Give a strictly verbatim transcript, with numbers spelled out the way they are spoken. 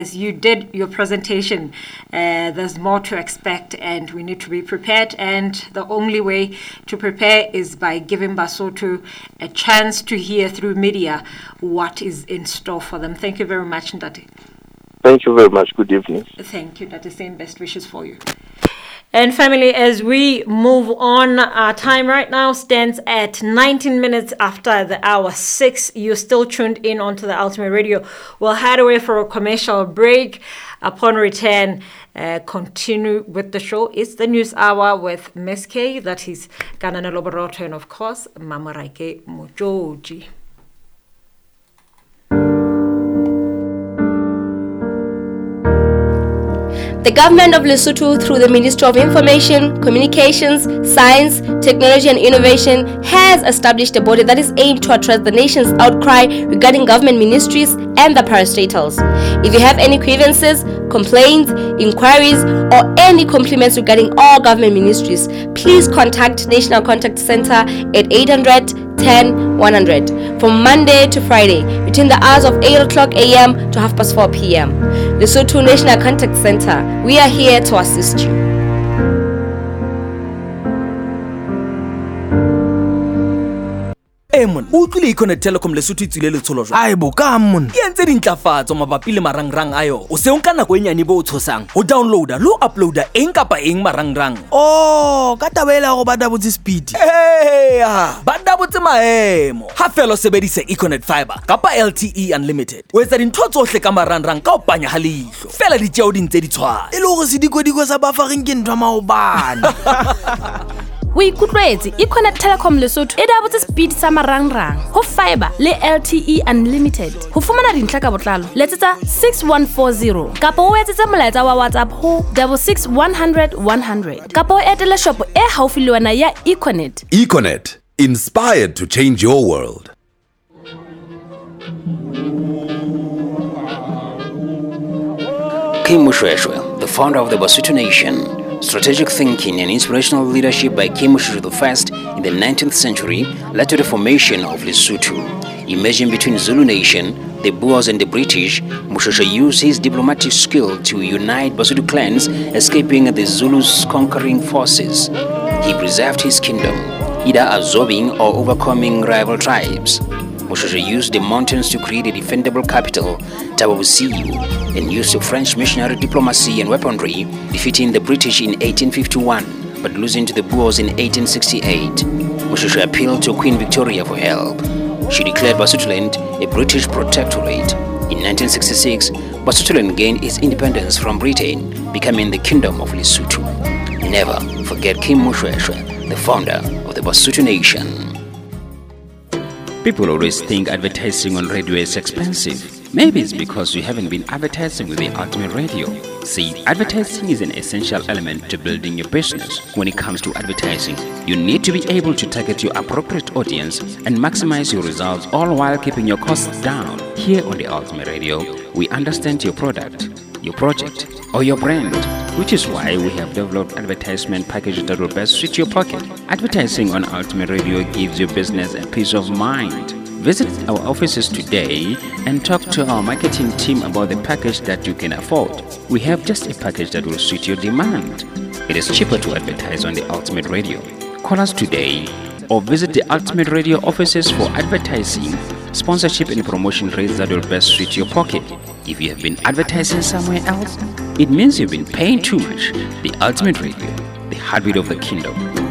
As you did your presentation, uh, there's more to expect and we need to be prepared, and the only way to prepare is by giving Basotho a chance to hear through media what is in store for them. Thank you very much, Ndati. Thank you very much. Good evening. Thank you, Ndati. Same best wishes for you. And family, as we move on, our time right now stands at nineteen minutes after the hour six. You're still tuned in onto the Ultimate Radio. We'll head away for a commercial break. Upon return, uh, continue with the show. It's the news hour with Miss K, that is Kananelo Boroto, and of course, Mama Raike Mojoji. The government of Lesotho, through the Ministry of Information, Communications, Science, Technology and Innovation, has established a body that is aimed to address the nation's outcry regarding government ministries and the parastatals. If you have any grievances, complaints, inquiries, or any compliments regarding all government ministries, please contact National Contact Center at eight hundred ten one hundred from Monday to Friday between the hours of eight o'clock a.m. to half past four p.m. Lesotho National Contact Center, we are here to assist you. Emon, o tlile Econet Telecom Lesotho tsile le tsholo jwa. Ai bo ka mon. Ke ntse di ntlafatso mabapi le marangrang ayo. O se o nka nako e nyane bo o tshosang. Ho downloada, lo uploada eng kapa eng marangrang. Oh, ka tabela go ba double speed. Eh, ba double maemo. Ha fela sebedisa Econet Fiber kapa L T E Unlimited. O etsa dintho tsohle ka marangrang ka o panya ha leihlo. Fela di tjeo di ntse di tshwana. E le go se dikodiko sa ba fa reng ke ntwa maobane. We ikutlwetse Econet Telecom Lesotho e dabotse speed sa marangrang ho fiber le L T E Unlimited. Ho fumana dintlha ka botlalo letsetsa six one four zero kapa o etsetse molaetsa wa WhatsApp ho six six one hundred one hundred kapa o etele shop e haufi le wena ya Econet. Econet, inspired to change your world. Kim Moshweshwe, the founder of the Basotho Nation. Strategic thinking and inspirational leadership by Kim Moshweshwe the First in the nineteenth century led to the formation of Lesotho. Emerging between Zulu Nation, the Boers and the British, Moshweshwe used his diplomatic skill to unite Basotho clans, escaping the Zulus' conquering forces. He preserved his kingdom, either absorbing or overcoming rival tribes. Moshweshwe used the mountains to create a defendable capital, Taba Bosiu, and used the French missionary diplomacy and weaponry, defeating the British in eighteen fifty-one, but losing to the Boers in eighteen sixty-eight. Moshweshwe appealed to Queen Victoria for help. She declared Basotholand a British protectorate. In nineteen sixty-six, Basotholand gained its independence from Britain, becoming the Kingdom of Lesotho. Never forget Kim Moshweshwe, the founder of the Basotho Nation. People always think advertising on radio is expensive. Maybe it's because you haven't been advertising with the Ultimate Radio. See, advertising is an essential element to building your business. When it comes to advertising, you need to be able to target your appropriate audience and maximize your results, all while keeping your costs down. Here on the Ultimate Radio, we understand your product, your project, or your brand, which is why we have developed advertisement packages that will best suit your pocket. Advertising on Ultimate Radio gives your business a peace of mind. Visit our offices today and talk to our marketing team about the package that you can afford. We have just a package that will suit your demand. It is cheaper to advertise on the Ultimate Radio. Call us today or visit the Ultimate Radio offices for advertising, sponsorship and promotion rates that will best suit your pocket. If you have been advertising somewhere else, it means you've been paying too much. The Ultimate Radio, the heartbeat of the kingdom.